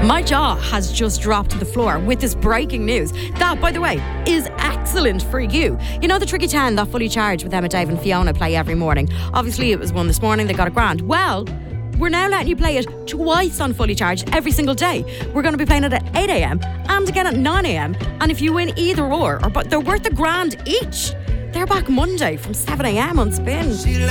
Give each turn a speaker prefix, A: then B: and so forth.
A: My jaw has just dropped to the floor with this breaking news. That, by the way, is excellent for you. You know the Tricky 10 that Fully Charged with Emma, Dave and Fiona play every morning? Obviously it was one this morning, they got a grand. Well, we're now letting you play it twice on Fully Charged every single day. We're going to be playing it at 8 a.m. and again at 9 a.m. And if you win either or but they're worth a grand each. They're back Monday from 7 a.m. on Spin.